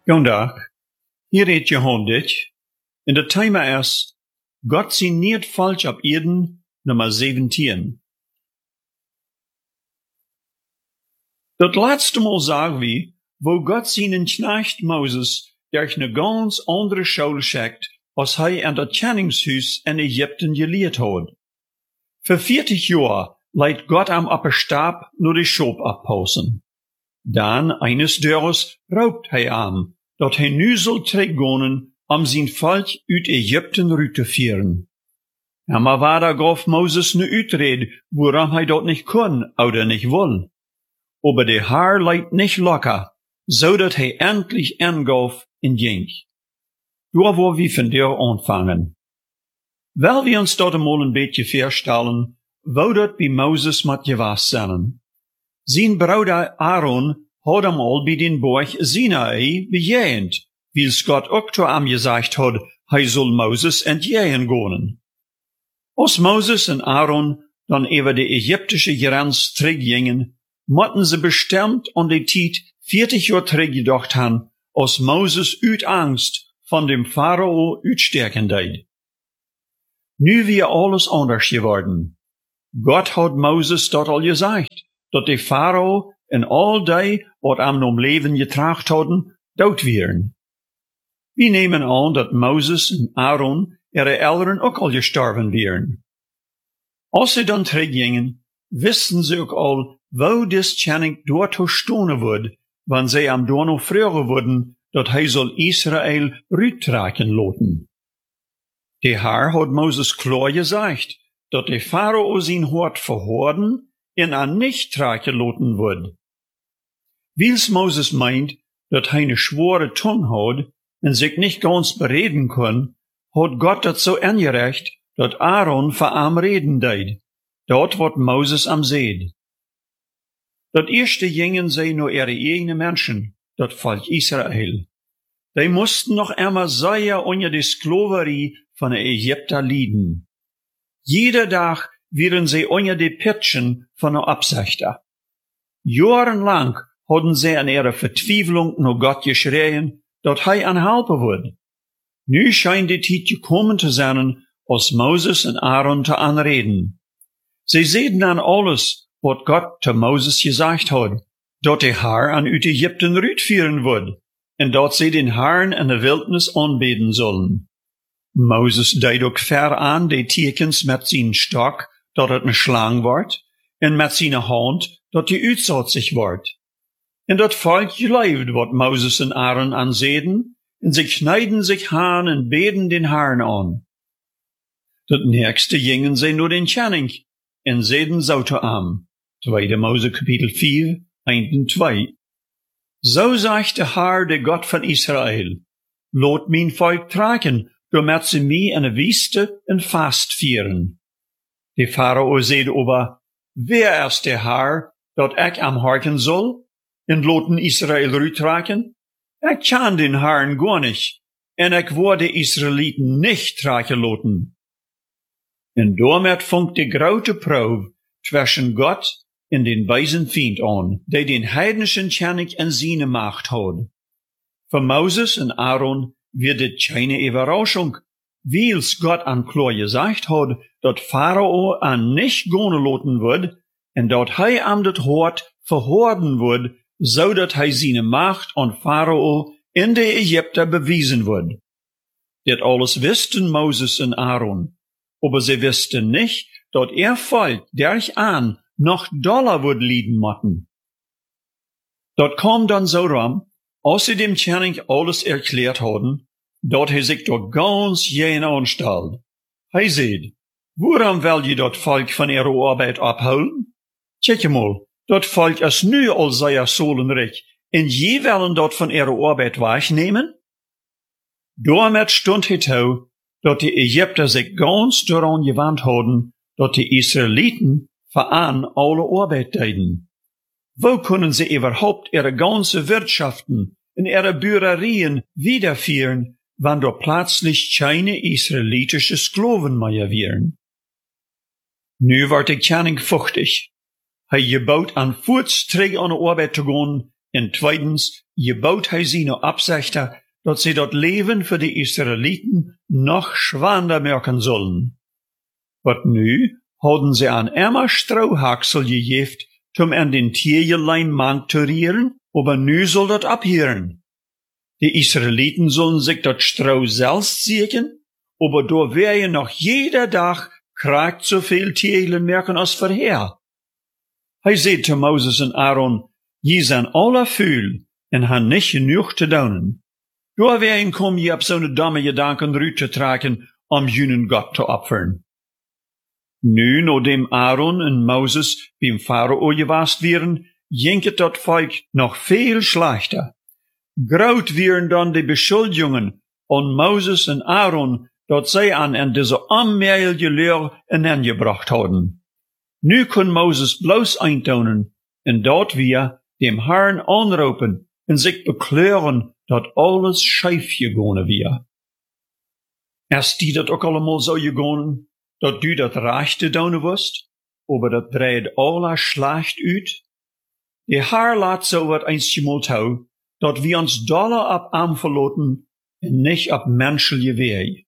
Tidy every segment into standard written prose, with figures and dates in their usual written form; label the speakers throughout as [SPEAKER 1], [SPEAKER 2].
[SPEAKER 1] Goedendag, hier redt Johan dit. En het thema is, God zien niet falsch op Eden, nummer 17. Dat laatste Mal sagen wir, wo Gott seinen Knecht Moses durch eine ganz andere Schule schickt, als hij an das Tjenningshuis in Ägypten geleerd had. Für 40 Jahre leidt Gott am op een Stab nur die Schop abpausen. Dan, eines Dörres, raubt hij am, dat hij nu zal teruggaan om zijn volk uit Ägypten uit te vieren. Ja, maar waar gaf Moses nu uitred, waarom hij dat niet kon, oder niet wil. Aber de Haar leidt niet locker, zodat hij endlich ingaf en ging. Daar waar we vandaag aanvangen. Wel we ons dat eenmaal een beetje voorstellen, wou dat bij Moses moet gewas zijn. Zijn broeder Aaron had hem al bij den Berg Sinai bejegend, wie Gott ook zu ihm gesagt had, hij soll Moses entjegen gaan. Als Moses en Aaron dan over de Ägyptische Grenz teruggingen, mochten ze bestimmt an die tijd 40 jaar teruggedacht haben, als Moses uit Angst von dem Pharao uitsterken deed. Nu weer alles anders geworden. Gott hat Moses dat al gesagt, dat de Pharao en al die wat am nom Leben getracht hadden, dood wären. Wir nehmen an, dat Moses en Aaron ihre Eltern ook al gestorben wären. Als sie dann teruggingen, wisten sie ook al, wo des Tjenning dort stonen wordt, wann sie am Dorno früher wurden, dat hij soll Israel rüttraken loten. De Haar had Moses klar gesagt, dat de Pharao zijn hart verhoorden en an nicht traken loten wordt. Wils Moses meint, dat hij een schwere Tung had en zich nicht ganz bereden kon, had Gott dat so angerecht, dat Aaron voor am reden deed. Dat wat Moses am seed. Dat eerste gingen zij nur ihre eigenen Menschen, dat Volk Israel. Die mussten noch einmal sehr unter die Sklaverie von den Ägypter lieden. Jeder Tag wären sie unter die Pitschen von den Absichter. Jahrelang hadden sie an ihrer Verzweiflung nur Gott geschrien, dat hij an helpen würde. Nu scheint die Zeit gekommen zu sein, als Moses und Aaron zu anreden. Sie sehen an alles, wat Gott zu Moses gesagt hat, dat de Haar an uit Ägypten rütführen wird, en dat sie den Herrn in der Wildnis anbeten sollen. Moses deed ook ver aan de tekens met zijn stok, dat het een slang wordt, en met zijn hand, dat die uitzat zich wordt. En dat volk geloofde wat Moses en Aaron aanzeden, en ze knijden zich aan en beten den Herrn aan. Dat nächste gingen ze naar den Tjenning, en zeden zo te am. 2. Mose Kapitel 4, 1 en 2. So sagt der Herr, der Gott von Israel, lot mein Volk tragen, damit sie mich in der Wüste en Fast vieren. Der Pharao zei aber, wer ist der Herr, dat ich am harken soll, en loten Israel rütragen? Ich kann den Herrn gar nicht, en ich wurde Israeliten nicht tragen loten. En damit funkt die grote Probe zwischen Gott en den beiden Feind an, die den heidnischen Tjenning in seine Macht had. Für Moses en Aaron wird dit keine Überraschung, weils Gott an klar gesagt hat, dat Pharao an nicht gone loten wird, en dat hij am dat hart verhorden wird, so dat hij seine Macht an Pharao in de Ägypter bewiesen wird. Dit alles wisten Moses en Aaron, aber sie wisten nicht, dat Volk derch an noch doller wird lieden motten. Dat kam dann so rum, als sie dem Tjenning alles erklärt hadden, dat hij sich dort ganz jen anstellt. Hij zei, waarom wil je dat volk van ihre Arbeit abholen? Kijk mal, dat volk is nu al zeer solenrijk, en je willen dat van ihre Arbeit wegnemen? Daarmee stond het toe, dat die Ägypter sich ganz daran gewandt hadden, dat die Israeliten veraan alle Arbeit deden. Wo können sie überhaupt ihre ganze Wirtschaften und ihre Bürgerien wiederführen, wann dort plötzlich keine israelitische Sklaven mehr wären? Nu wordt de Tjenning fuchtig. Hij gebouwt aan voorts terug aan de arbeid te gaan, En tweitens, gebouwt hij zijn Absichten, dat sie dat Leben für die Israeliten noch schwander merken sollen. Wat nu hadden sie an immer Strohhaksel gegeven, om an den Tiergelein Mank zu rieren, aber nu soll dat abhören. Die Israeliten sollen sich dat Stroh selbst sägen, aber da werden noch jeder Tag kragt so viel Tiergelen merken als vorher. Hij zei zu Moses en Aaron, je zijn alle vuil en han nicht genug te doen. Da werden kom je op zo'n domme gedanken eruit te trekken, om junen Gott te opfern. Nu, nadat Aaron en Moses beim Pharao gewast wären, jinket dat Volk noch viel schlechter. Groot wären dann die Beschuldigungen an Moses en Aaron, dat zij an diese onmeilige Leer ineengebracht hadden. Nu kon Moses bloos eintonen, en dat wir dem Herrn anroepen en zich bekleuren dat alles scheef gegaan weer. Is die dat ook allemaal zo gegaan, dat du dat rechte doen wist, aber dat dreid alles slecht uit? De Herr laat zo wat eens gemalt hou, dat we ons dollar op am verloten en niet op menschelijke weg.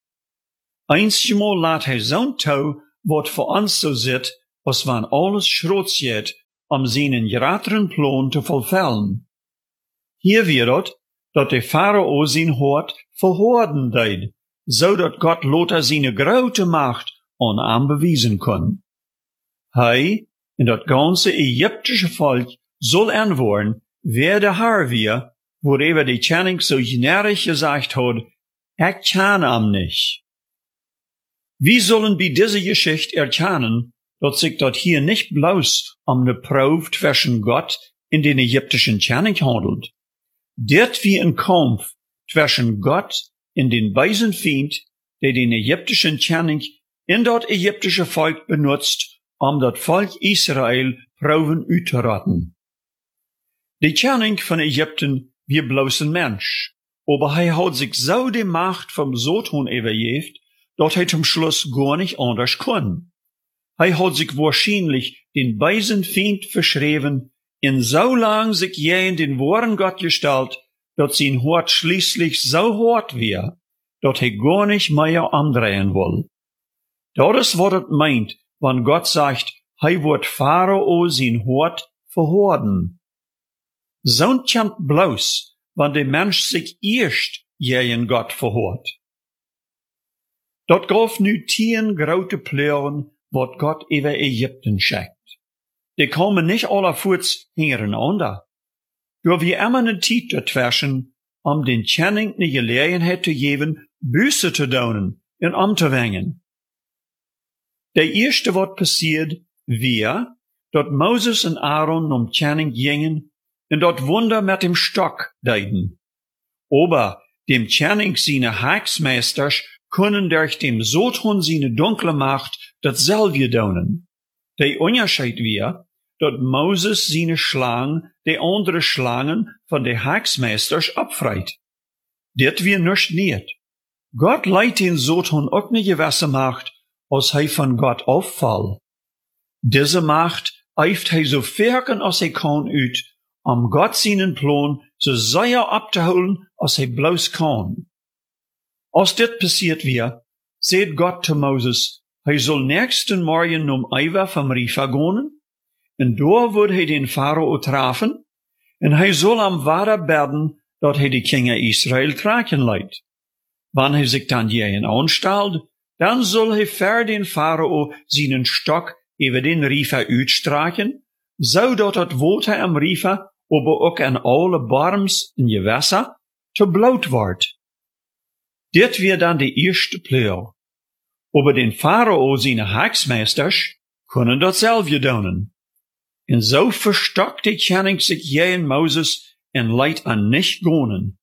[SPEAKER 1] Eensmal laat hij zo'n touw wat voor ons zo zit, als wann alles schroot zit, om zijn grateren plan te vervullen. Hier wird dat de Pharao zijn hart verhoorden deed, zodat God later zijn grote macht aan hem bewijzen kon. Hij en dat ganze Egyptische volk zal antwoorden, wer der Herr wir, worüber die Channing so generisch gesagt hat, ich kenne ihn nicht. Wie sollen wir diese Geschichte erkennen, dat sich dort hier nicht bloß ne Probe zwischen Gott und den ägyptischen Channing handelt? Dit wie ein Kampf zwischen Gott und den beiden Feind, der den ägyptischen Channing in dat ägyptische Volk benutzt, dat Volk Israel Proben uitzuraten. De Channing von Ägypten wie bloß ein Mensch, aber hij hat sich so die Macht vom Satan übergeben, dat hij zum Schluss gar nicht anders kann. Hij hat sich wahrscheinlich den beiden Feind verschrieben, in so lang sich gegen den wahren Gott gestellt, dat sein Hart schließlich so hart wär, dat hij gar nicht mehr andrehen will. Dat is wat het meint, wann Gott sagt, hij wird Pharao sein Hart verhorden. Zo'n kommt bloß, wann der Mensch sich erst gegen Gott verhört. Dat gaf nu 10 grote pleuren, wat Gott über Ägypten schickt. Die kommen nicht allervoorts hintereinander. Door wie immer ne Tijd dazwischen, den Channing ne Gelegenheit te geben, Buße te doen en om te wengen. Der erste wat passiert, wir, dat Moses en Aaron Channing gingen, en dat Wunder mit dem Stock deiden. Aber dem Channing seine Hacksmeisters können durch dem Satan seine dunkle Macht datselfde doen. Der Unterschied wir, dat Moses seine Schlangen, die andere Schlangen von de Hacksmeisters abfreit. Dit wir nicht. Gott leidt den Satan auch ne gewisse Macht, als hij von Gott auffall. Diese Macht eift hij so verken als hij kann uit, Gott seinen Plan so sehr abzuholen, als hij bloß kann. Als dit passiert wir, seht Gott zu Moses, hij soll nächsten Morgen Eiver vom Rifa gehen, en daar wird hij den Pharao treffen, en hij soll am Wader beden, dat hij de Kinder Israel tragen leidt. Wann hij sich dann hierhin anstellt, dann soll hij für den Pharao seinen Stock über den Rifa uitstreichen, zodat het water am Rifa, aber ook an alle Barms en Gewässer, te bloot wordt. Dit wird dann die erste Pleur. Aber den Pharao seine Hacksmeisters können datselfde doen. En so verstockt die Channing sich gegen Moses en leidt an nicht gonen.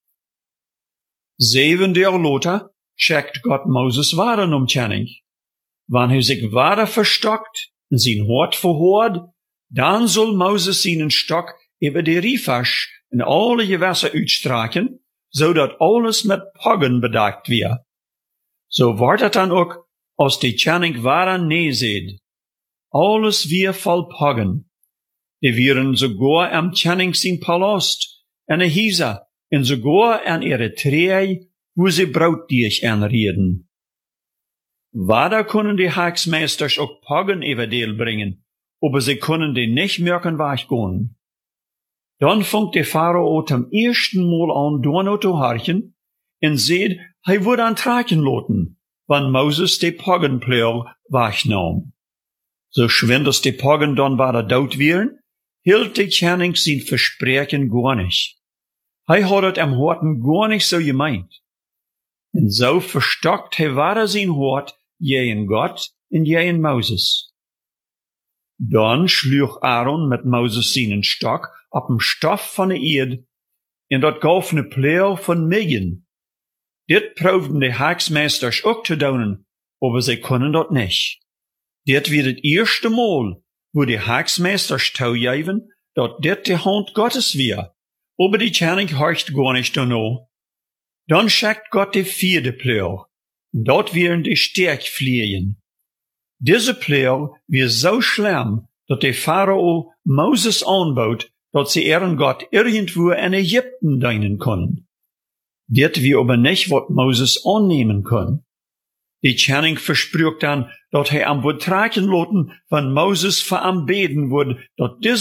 [SPEAKER 1] 7 Jahre later schickt Gott Moses weiter Channing. Wann hij sich weiter verstockt en sein Hart verhoort, dann soll Moses seinen Stock über die Rifasch en alle Gewässer uitstreichen, zodat alles mit Poggen bedeckt wird. So wordt het dan ook, als die Channing weiter neerzieht. Alles weer voll Poggen. Die wären sogar am Channings in Palast, en Hisa, en sogar an Eritrea, wo sie Brautdiech anreden. Wada können die Haagsmeesters auch Pagen everdeel bringen, aber sie können die nicht merken weichgehen. Dann fängt der Pharao zum ersten Mal an, Donau zu harchen, en seht, hij würde an Traken loten, wann Moses die Pagenpleur wegnahm. So schwinders die Pagen dann wada dood wären, hielt die Channing sein Versprechen gar nicht. Hij hat het am Horten gar nicht so gemeint. En so verstockt hij wada sein Hort, jeen Gott en jeen Moses. Dann schlug Aaron mit Moses seinen Stock op dem Stoff van de Erde, en dat gaf ne Pleur von Megen. Dit proefden de Haagsmeesters ook te doen, aber sie können dat nicht. Dit wird het eerste Mal, wo die Haagsmeesters toegeven, dat dit de Hand Gottes weer, aber die Channing horcht gar nicht danach. Dann schickt Gott die vierde Pleur, und dort wären die Stärkfliehen. Diese Pleur wird so schlimm, dat der Pharao Moses anbaut, dat sie ihren Gott irgendwo in Ägypten dienen können. Dit wie aber nicht, wat Moses annehmen kann. Die Channing versprüht dann, dat hij am wird traken loten, wenn Moses veranbeten wird, dat